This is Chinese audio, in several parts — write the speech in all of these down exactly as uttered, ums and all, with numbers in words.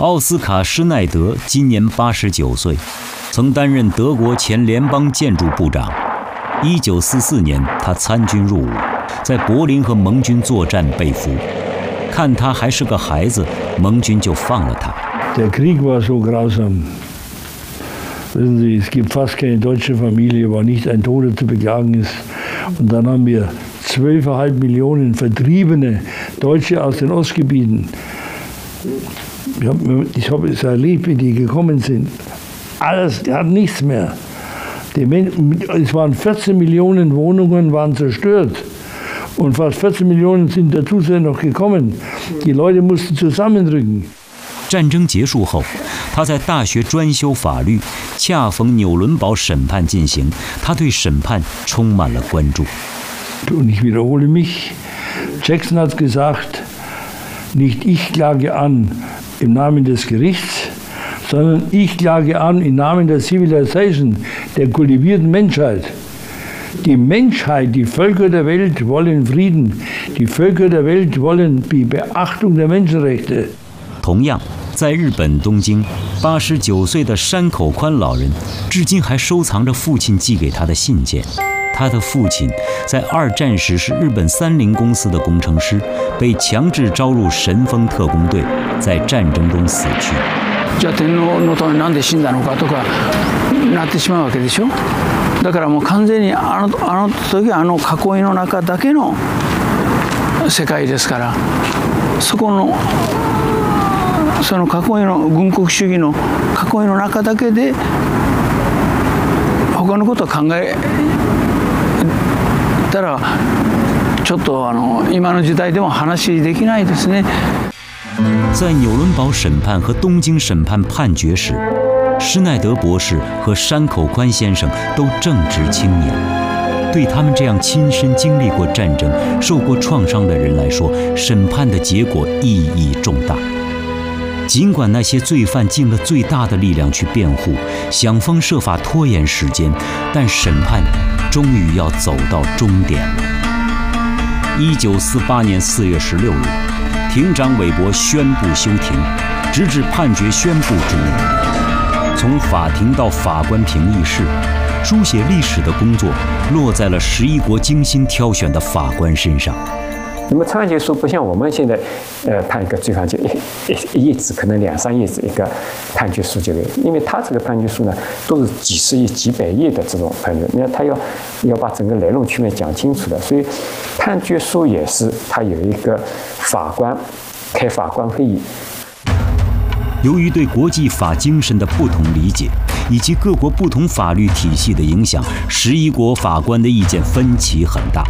奥斯卡·施耐德今年八十九岁，曾担任德国前联邦建筑部长。一九四四年，他参军入伍，在柏林和盟军作战被俘。看他还是个孩子，盟军就放了他。 Der Krieg war so grausam. Wissen Sie, es gibt fast keine deutsche Familie, wo nicht ein Toter zu beklagen ist. Und dann haben wir zwölfeinhalb Millionen Vertriebene Deutsche aus den Ostgebieten. Ich habe ich hab es erlebt, wie die gekommen sind. Alles, die hatten nichts mehr. Die, es waren vierzehn Millionen Wohnungen waren zerstört. Und fast vierzehn Millionen sind dazu noch gekommen. Die Leute mussten zusammenrücken. 战争结束后，他在大学专修法律，恰逢纽伦堡审判进行，他对审判充满了关注。 Und ich wiederhole mich. Jackson hat gesagt, nicht ich klage an im Namen des Gerichts, sondern ich klage an im Namen der Civilization, der kultivierten Menschheit. Die Menschheit, die Völker der Welt wollen Frieden. Die Völker der Welt wollen die Beachtung der Menschenrechte. 同样，在日本东京，八十九岁的山口宽老人至今还收藏着父亲寄给他的信件。他的父亲在二战时是日本三菱公司的工程师，被强制招入神风特工队，在战争中死去。 じゃあ天皇のためになんで死んだのかとかなってしまうわけでしょ。だからもう完全にあのあの時あの囲いの中だけの世界ですから、そこのその囲いの軍国主義の囲いの中だけで他のことを考えたらちょっとあの今の時代でも話できないですね。 在纽伦堡审判和东京审判判决时，施耐德博士和山口宽先生都正值青年。对他们这样亲身经历过战争、受过创伤的人来说，审判的结果意义重大。尽管那些罪犯尽了最大的力量去辩护，想方设法拖延时间，但审判终于要走到终点了。一九四八年四月十六日，庭长韦伯宣布休庭，直至判决宣布之日。从法庭到法官评议室，书写历史的工作落在了十一国精心挑选的法官身上。 那么判决书不像我们现在，呃，判一个罪犯就一一一页纸，可能两三页纸一个判决书就可以，因为他这个判决书呢，都是几十页、几百页的这种判决，那他要要把整个来龙去脉讲清楚的，所以判决书也是他有一个法官开法官会议。 由于对国际法精神的不同理解，以及各国不同法律体系的影响，十一国法官的意见分歧很大。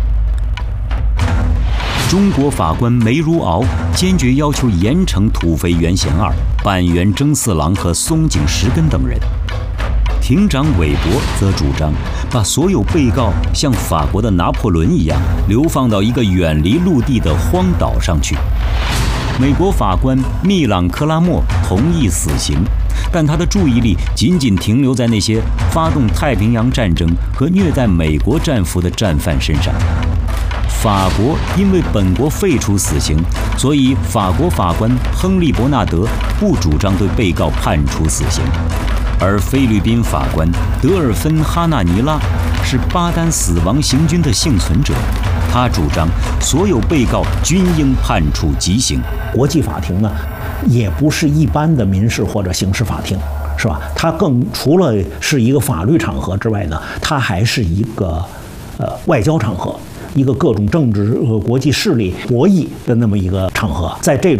中国法官梅如敖坚决要求严惩土肥原贤二、板垣征四郎和松井石根等人。庭长韦伯则主张把所有被告像法国的拿破仑一样流放到一个远离陆地的荒岛上去。美国法官密朗克拉默同意死刑，但他的注意力仅仅停留在那些发动太平洋战争和虐待美国战俘的战犯身上。法国因为本国废除死刑，所以法国法官亨利·伯纳德不主张对被告判处死刑，而菲律宾法官德尔芬·哈纳尼拉是巴丹死亡行军的幸存者，他主张所有被告均应判处极刑。 国际法庭呢，也不是一般的民事或者刑事法庭，是吧？它更除了是一个法律场合之外呢，它还是一个呃外交场合。一个各种政治和国际势力博弈的那么一个场合，在这种